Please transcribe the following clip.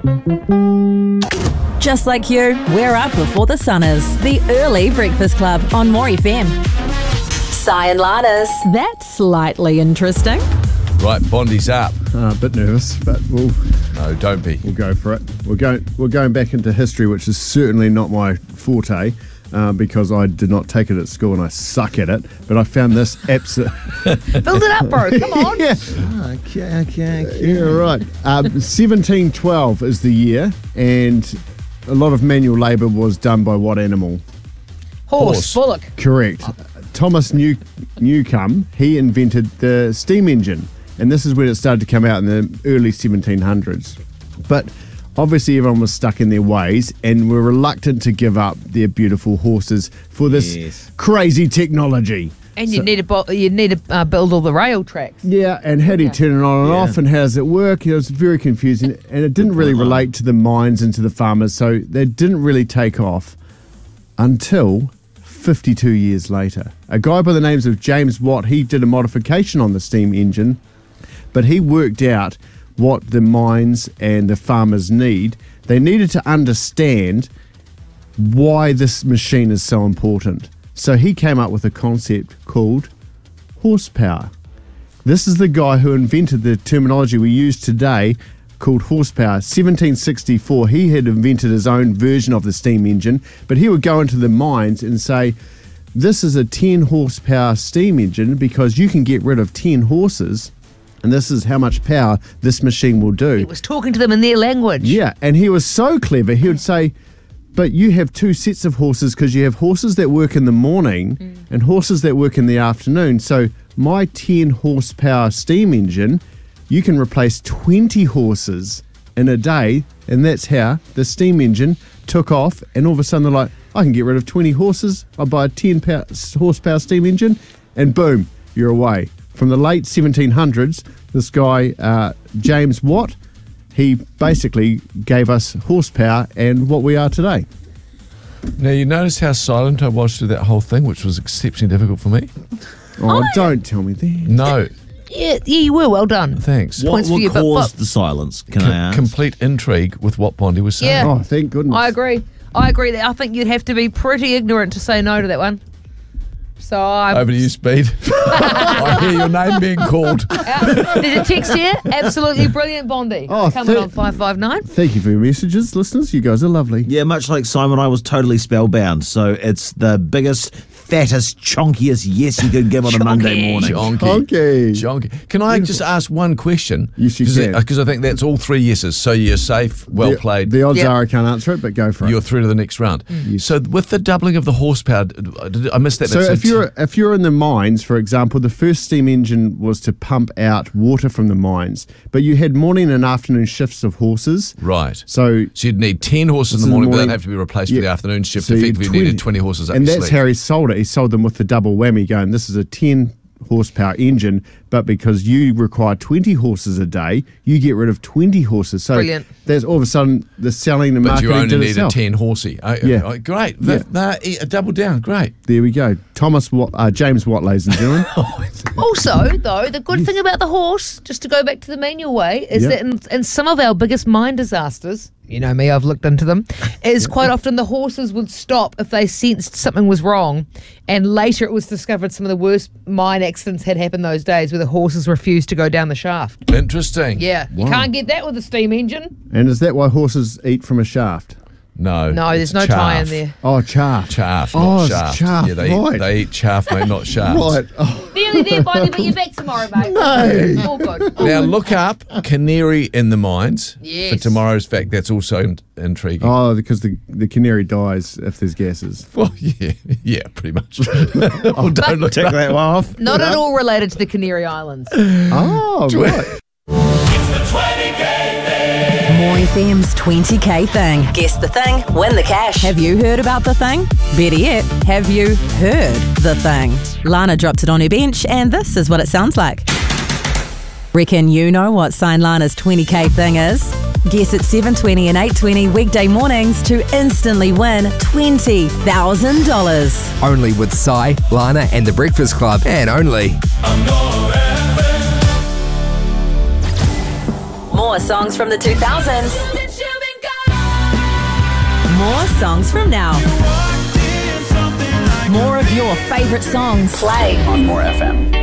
Just like you, we're up before the sun is. The Early Breakfast Club on More FM. Si and Lana's. That's slightly interesting. Right, Bondi's up. A bit nervous, but No, don't be. we'll go for it. We're going back into history, which is certainly not my forte, because I did not take it at school and I suck at it. But I found this absolute. Build it up, bro. Come on. Yeah, Okay. yeah, right. 1712 is the year, and a lot of manual labour was done by what animal? Horse. Bullock. Correct. Thomas Newcomb, he invented the steam engine, and this is when it started to come out in the early 1700s. But obviously everyone was stuck in their ways and were reluctant to give up their beautiful horses for this crazy technology. And you need to build all the rail tracks. Yeah, and how do you turn it on and off, and how does it work? It was very confusing, and it didn't really relate to the mines and to the farmers, so they didn't really take off until 52 years later. A guy by the names of James Watt, he did a modification on the steam engine, but he worked out what the mines and the farmers need. They needed to understand why this machine is so important. So he came up with a concept called horsepower. This is the guy who invented the terminology we use today called horsepower. 1764, he had invented his own version of the steam engine, but he would go into the mines and say, this is a 10 horsepower steam engine because you can get rid of 10 horses, and this is how much power this machine will do. He was talking to them in their language. Yeah, and he was so clever, he would say, but you have two sets of horses because you have horses that work in the morning and horses that work in the afternoon. So my 10 horsepower steam engine, you can replace 20 horses in a day, and that's how the steam engine took off. And all of a sudden they're like, I can get rid of 20 horses, I'll buy a 10 horsepower steam engine, and boom, you're away. From the late 1700s, this guy, James Watt, he basically gave us horsepower and what we are today. Now, you notice how silent I was through that whole thing, which was exceptionally difficult for me? Oh, don't tell me that. No, Yeah, you were. Well done. thanks. Points for you, What but- caused the silence, can I ask? Complete intrigue with what Bondi was saying. Yeah. Oh, thank goodness. I agree. That I think you'd have to be pretty ignorant to say no to that one. So Over to you, Speed. I hear your name being called. There's a text here. Absolutely brilliant, Bondi. Oh, Coming on 559. Thank you for your messages, listeners. You guys are lovely. Yeah, much like Simon, I was totally spellbound. So it's the biggest, fattest, chonkiest yes you could give on a Monday morning. Jonky. Can I just ask one question? Yes, you can. Because I think that's all three yeses. So you're safe, well played. The odds Yeah. are I can't answer it, but go for it. You're through to the next round. So with the doubling of the horsepower, I missed that. So That's if you're in the mines, for example, the first steam engine was to pump out water from the mines, but you had morning and afternoon shifts of horses. right. So So you'd need 10 horses in the morning, but they'd have to be replaced for the afternoon shift. so you Effectively, you needed 20 horses up and your that's sleeve. how he sold it. He sold them with the double whammy, going, this is a 10 horsepower engine, but because you require 20 horses a day, you get rid of 20 horses. So Brilliant. there's all of a sudden the selling and But marketing you only did need a itself. 10 horsey. Yeah. Great. Yeah. A double down. Great. There we go. James Watt, ladies and gentlemen. Also, though, the good thing about the horse, just to go back to the manual way, is Yep. that in some of our biggest mine disasters, you know me, I've looked into them, is quite often the horses would stop if they sensed something was wrong. And later it was discovered some of the worst mine accidents had happened those days where the horses refused to go down the shaft. Interesting. Yeah, you can't get that with a steam engine. And is that why horses eat from a shaft? No. No, there's it's no tie in chaff. there. Oh, chaff. Chaff, Oh, not it's shaft. chaff, Yeah, they, right. they eat chaff, mate, not shaft. Right. Oh, Nearly there, Bonnie, but you're back tomorrow, mate. No. All good. Now look up canary in the mines Yes. for tomorrow's fact. That's also intriguing. oh, because the canary dies if there's gases. Well, yeah, pretty much. Well, don't look Take that one off. Not at all related to the Canary Islands. Oh, right. More FM's 20k thing. Guess the thing, win the cash. Have you heard about the thing? Better yet, have you heard the thing? Lana dropped it on her bench, and this is what it sounds like. Reckon you know what Sign Lana's 20k thing is? Guess at 7:20 and 8:20 weekday mornings to instantly win $20,000. Only with Si, Lana and The Breakfast Club, and only More songs from the 2000s. More songs from now. More of your favourite songs. Play on More FM.